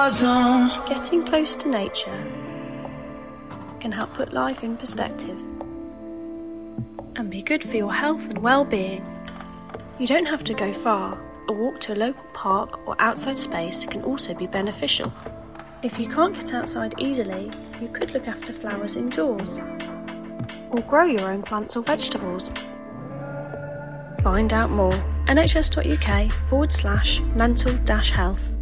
zone. Getting close to nature can help put life in perspective and be good for your health and well-being. You don't have to go far. A walk to a local park or outside space can also be beneficial. If you can't get outside easily, you could look after flowers indoors or grow your own plants or vegetables. Find out more. nhs.uk/mental-health